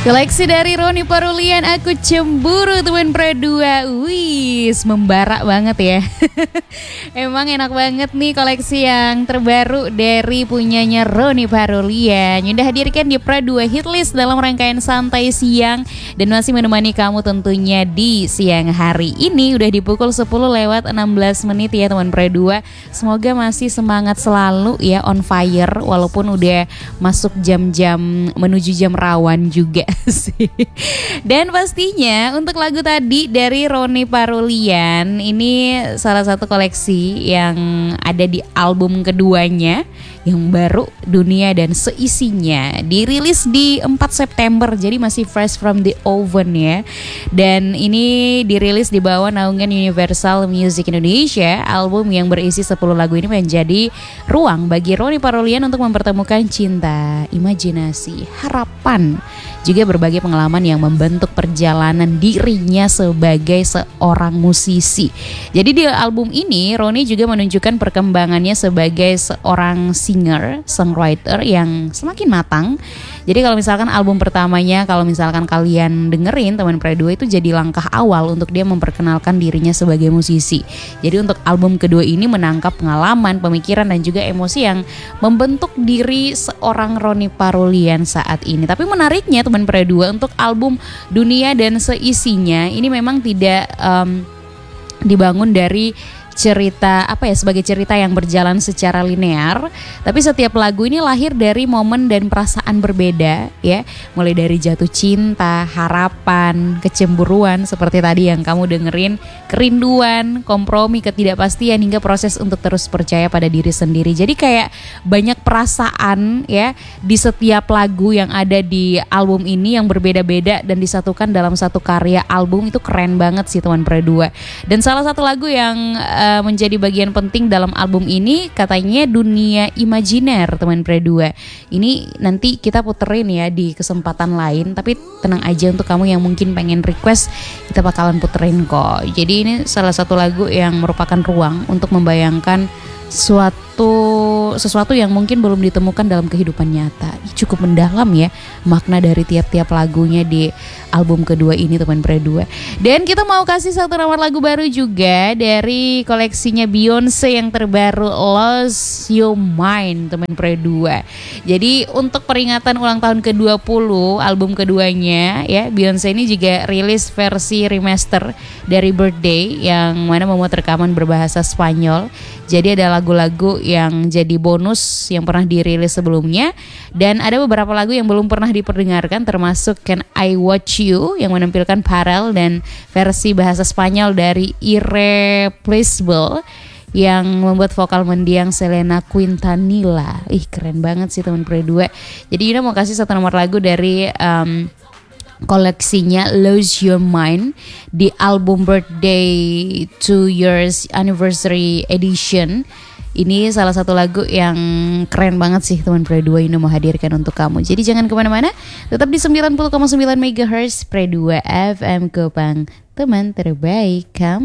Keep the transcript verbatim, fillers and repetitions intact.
Koleksi dari Ronny Parulian, Aku Cemburu teman Pro dua. Wis, membarak banget ya. Emang enak banget nih koleksi yang terbaru dari punyanya Ronny Parulian. Udah hadirkan di Pro dua Hitlist dalam rangkaian santai siang dan masih menemani kamu tentunya di siang hari ini. Udah di pukul sepuluh lewat enam belas menit ya teman Pro dua. Semoga masih semangat selalu ya, on fire walaupun udah masuk jam-jam menuju jam rawan juga sih. Dan pastinya untuk lagu tadi dari Ronny Parulian, ini salah satu koleksi yang ada di album keduanya yang baru, Dunia dan Seisinya, dirilis di empat September, jadi masih fresh from the oven ya. Dan ini dirilis di bawah naungan Universal Music Indonesia. Album yang berisi sepuluh lagu ini menjadi ruang bagi Ronny Parulian untuk mempertemukan cinta, imajinasi, harapan, juga berbagai pengalaman yang membentuk perjalanan dirinya sebagai seorang musisi. Jadi di album ini Ronny juga menunjukkan perkembangannya sebagai seorang singer, songwriter yang semakin matang. Jadi kalau misalkan album pertamanya, kalau misalkan kalian dengerin teman Pro dua, itu jadi langkah awal untuk dia memperkenalkan dirinya sebagai musisi. Jadi untuk album kedua ini menangkap pengalaman, pemikiran dan juga emosi yang membentuk diri seorang Ronny Parulian saat ini. Tapi menariknya teman Pro dua, untuk album Dunia dan Seisinya ini memang tidak um, dibangun dari cerita apa ya, sebagai cerita yang berjalan secara linear, tapi setiap lagu ini lahir dari momen dan perasaan berbeda ya, mulai dari jatuh cinta, harapan, kecemburuan seperti tadi yang kamu dengerin, kerinduan, kompromi, ketidakpastian, hingga proses untuk terus percaya pada diri sendiri. Jadi kayak banyak perasaan ya di setiap lagu yang ada di album ini yang berbeda-beda dan disatukan dalam satu karya album. Itu keren banget sih teman Pro dua. Dan salah satu lagu yang menjadi bagian penting dalam album ini katanya Dunia Imajiner teman Pro dua. Ini nanti kita puterin ya di kesempatan lain, tapi tenang aja, untuk kamu yang mungkin pengen request kita bakalan puterin kok. Jadi ini salah satu lagu yang merupakan ruang untuk membayangkan suatu sesuatu yang mungkin belum ditemukan dalam kehidupan nyata. Cukup mendalam ya makna dari tiap-tiap lagunya di album kedua ini teman Pro dua. Dan kita mau kasih satu nomor lagu baru juga dari koleksinya Beyonce yang terbaru, Lose Your Mind teman Pro dua. Jadi untuk peringatan ulang tahun ke dua puluh album keduanya ya, Beyonce ini juga rilis versi remaster dari Birthday yang mana memuat rekaman berbahasa Spanyol. Jadi ada lagu-lagu yang jadi bonus yang pernah dirilis sebelumnya, dan ada beberapa lagu yang belum pernah diperdengarkan, termasuk Can I Watch You yang menampilkan Pharrell dan versi bahasa Spanyol dari Irreplaceable yang membuat vokal mendiang Selena Quintanilla. Ih keren banget sih teman Pro dua. Jadi Yuna mau kasih satu nomor lagu dari um, koleksinya Lose Your Mind di album Birthday two years Anniversary Edition. Ini salah satu lagu yang keren banget sih teman Pro dua, ini mau hadirkan untuk kamu. Jadi jangan kemana-mana, tetap di sembilan puluh koma sembilan megahertz Pro dua F M Kupang, teman terbaik kamu.